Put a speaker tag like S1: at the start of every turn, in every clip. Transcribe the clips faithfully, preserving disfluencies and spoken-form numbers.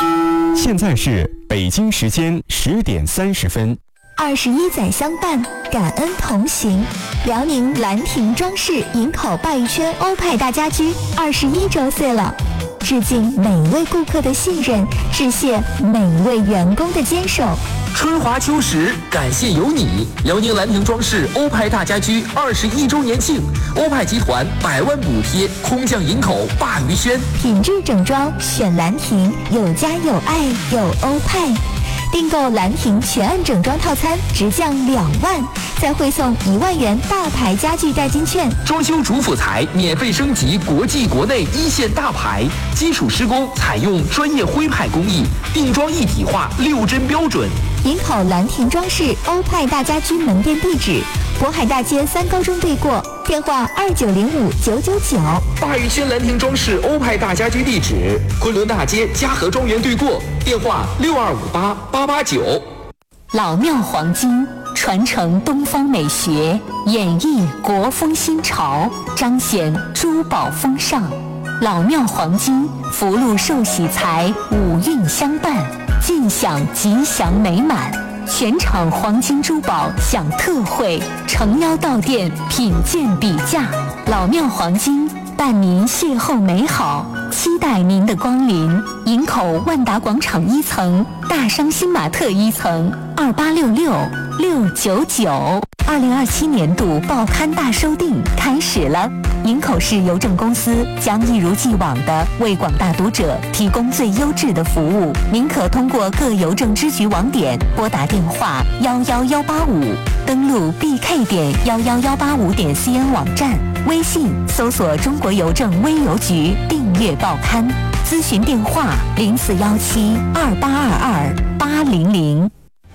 S1: 现在是北京时间十点三十分。
S2: 二十一载相伴，感恩同行。辽宁兰亭装饰营口鲅鱼圈欧派大家居二十一周岁了，致敬每位顾客的信任，致谢每位员工的坚守。
S3: 春华秋实，感谢有你！辽宁兰亭装饰欧派大家居二十一周年庆，欧派集团百万补贴，空降营口鲅鱼轩，
S2: 品质整装选兰亭，有家有爱有欧派。订购兰亭全案整装套餐直降两万，再汇送一万元大牌家具代金券。
S3: 装修主辅材免费升级国际国内一线大牌，基础施工采用专业徽派工艺，定装一体化六针标准。
S2: 营口兰亭装饰欧派大家居门店地址：渤海大街三高中对过，电话二九零五九九九。
S3: 鲅鱼轩兰亭装饰欧派大家居地址：昆仑大街嘉禾庄园对过，电话六二五八八八九。
S4: 老庙黄金传承东方美学，演绎国风新潮，彰显珠宝风尚。老庙黄金福禄寿喜财，五运相伴，尽享吉祥美满。全场黄金珠宝享特惠，诚邀到店品鉴比价。老庙黄金伴您邂逅美好，期待您的光临。营口万达广场一层，大商新玛特一层，二八六六六九九。二零二七年度报刊大收订开始了。营口市邮政公司将一如既往地为广大读者提供最优质的服务。您可通过各邮政支局网点拨打电话幺幺幺八五，登录 b k 点幺幺幺八五点 c n 网站，微信搜索中国邮政微邮局订阅报刊。咨询电话零四幺七二八二二八零零。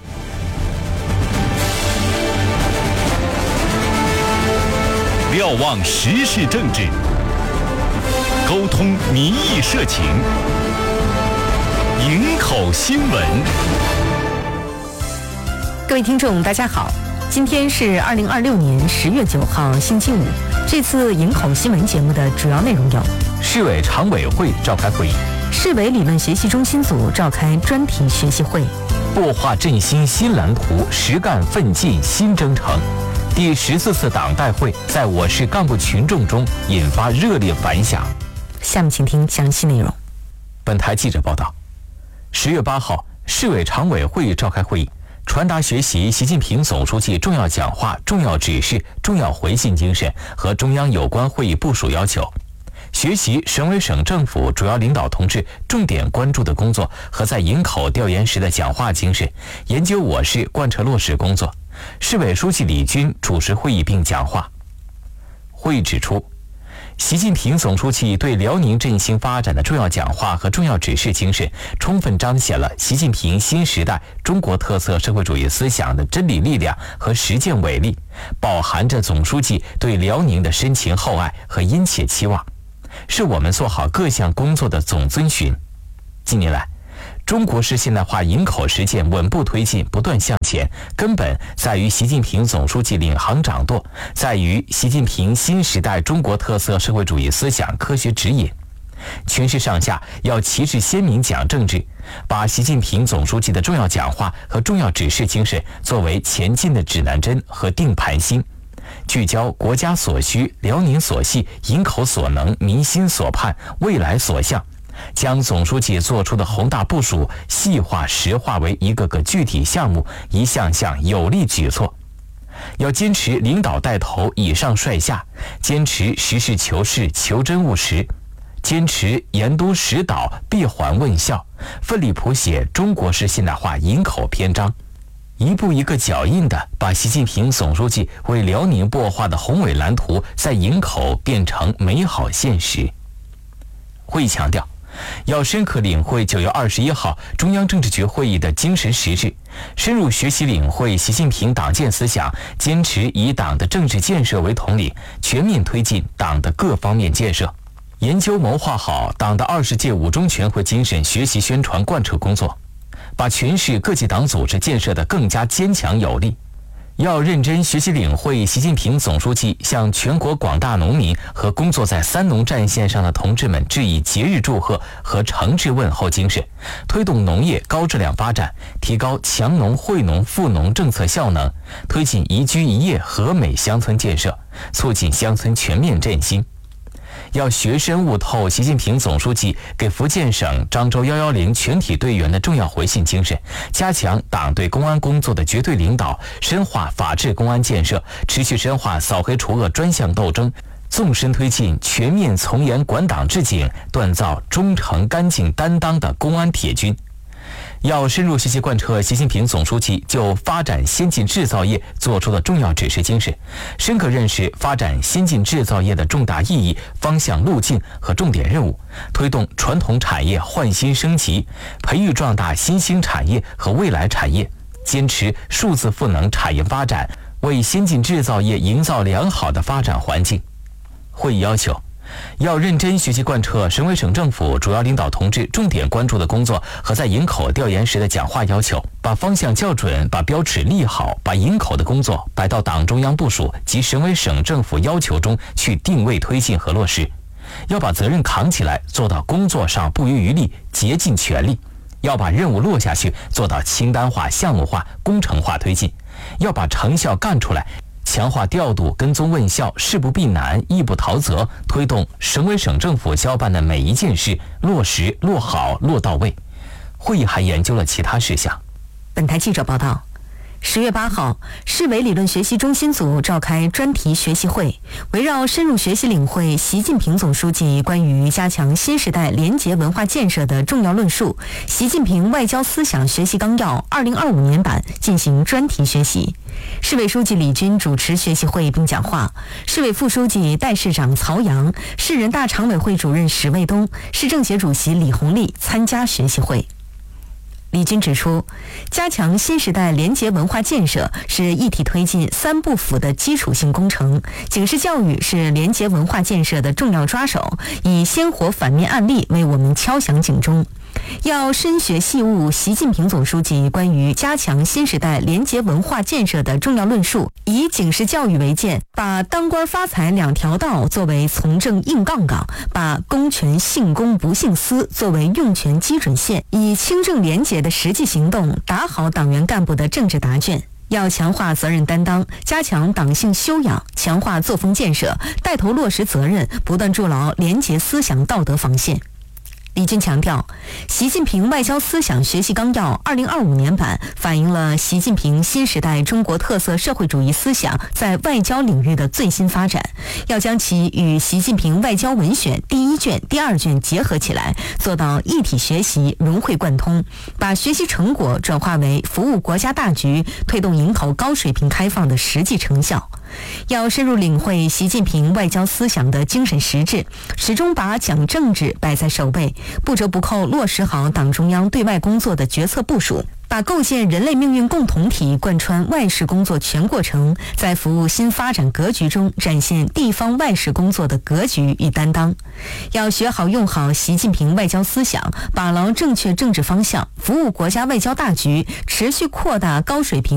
S5: 瞭望时事政治，沟通民意社情，营口新闻。
S6: 各位听众大家好，今天是二零二六年十月九号星期五。这次营口新闻节目的主要内容有：
S3: 市委常委会召开会议，
S6: 市委理论学习中心组召开专题学习会，
S3: 擘画振兴新蓝图，实干奋进新征程。第十四次党代会在我市干部群众中引发热烈反响。
S6: 下面请听详细内容。
S3: 本台记者报道，十月八号，市委常委会召开会议，传达学习习近平总书记重要讲话、重要指示、重要回信精神和中央有关会议部署要求，学习省委省政府主要领导同志重点关注的工作和在营口调研时的讲话精神，研究我市贯彻落实工作。市委书记李军主持会议并讲话。会议指出，习近平总书记对辽宁振兴发展的重要讲话和重要指示精神，充分彰显了习近平新时代中国特色社会主义思想的真理力量和实践伟力，饱含着总书记对辽宁的深情厚爱和殷切期望，是我们做好各项工作的总遵循。近年来，中国式现代化营口实践稳步推进，不断向前，根本在于习近平总书记领航掌舵，在于习近平新时代中国特色社会主义思想科学指引。全市上下要旗帜鲜明讲政治，把习近平总书记的重要讲话和重要指示精神作为前进的指南针和定盘心，聚焦国家所需、辽宁所系、营口所能、民心所盼、未来所向，将总书记做出的宏大部署细化实化为一个个具体项目，一项项有力举措。要坚持领导带头，以上率下，坚持实事求是、求真务实，坚持严督实导、闭环问效，奋力谱写中国式现代化营口篇章，一步一个脚印地把习近平总书记为辽宁擘画的宏伟蓝图在营口变成美好现实。会议强调，要深刻领会九月二十一号中央政治局会议的精神实质，深入学习领会习近平党建思想，坚持以党的政治建设为统领，全面推进党的各方面建设，研究谋划好党的二十届五中全会精神学习宣传贯彻工作，把全市各级党组织建设得更加坚强有力。 要认真学习领会习近平总书记向全国广大农民和工作在三农战线上的同志们致以节日祝贺和诚挚问候精神，推动农业高质量发展，提高强农惠农富农政策效能，推进宜居宜业和美乡村建设，促进乡村全面振兴。要学深悟透习近平总书记给福建省漳州一一零全体队员的重要回信精神，加强党对公安工作的绝对领导，深化法治公安建设，持续深化扫黑除恶专项斗争，纵深推进全面从严管党治警，锻造忠诚干净担当的公安铁军。要深入学习贯彻习近平总书记就发展先进制造业作出的重要指示精神，深刻认识发展先进制造业的重大意义、方向路径和重点任务，推动传统产业焕新升级，培育壮大新兴产业和未来产业，坚持数字赋能产业发展，为先进制造业营造良好的发展环境。会议要求，要认真学习贯彻省委省政府主要领导同志重点关注的工作和在营口调研时的讲话要求，把方向校准，把标尺立好，把营口的工作摆到党中央部署及省委省政府要求中去定位推进和落实。要把责任扛起来，做到工作上不遗余力，竭尽全力。要把任务落下去，做到清单化、项目化、工程化推进。要把成效干出来，强化调度、跟踪问效，事不避难，义不逃责，推动省委省政府交办的每一件事落实、落好、落到位。会议还研究了其他事项。
S6: 本台记者报道，十月八号，市委理论学习中心组召开专题学习会，围绕深入学习领会习近平总书记关于加强新时代廉洁文化建设的重要论述《习近平外交思想学习纲要二零二五年版》进行专题学习。市委书记李军主持学习会并讲话，市委副书记、代市长曹阳、市人大常委会主任史卫东、市政协主席李红利参加学习会。李军指出，加强新时代廉洁文化建设是一体推进三不腐的基础性工程，警示教育是廉洁文化建设的重要抓手，以鲜活反面案例为我们敲响警钟。要深学细悟习近平总书记关于加强新时代廉洁文化建设的重要论述，以警示教育为鉴，把当官发财两条道作为从政硬杠杠，把公权信公不信私作为用权基准线，以清正廉洁的实际行动打好党员干部的政治答卷。要强化责任担当，加强党性修养，强化作风建设，带头落实责任，不断筑牢廉洁思想道德防线。李军强调，习近平外交思想学习纲要二零二五年版反映了习近平新时代中国特色社会主义思想在外交领域的最新发展，要将其与习近平外交文选第一卷、第二卷结合起来，做到一体学习、融会贯通，把学习成果转化为服务国家大局、推动营口高水平开放的实际成效。要深入领会习近平外交思想的精神实质，始终把讲政治摆在首位，不折不扣落实好党中央对外工作的决策部署，把构建人类命运共同体贯穿外事工作全过程，在服务新发展格局中展现地方外事工作的格局与担当。要学好用好习近平外交思想，把牢正确政治方向，服务国家外交大局，持续扩大高水平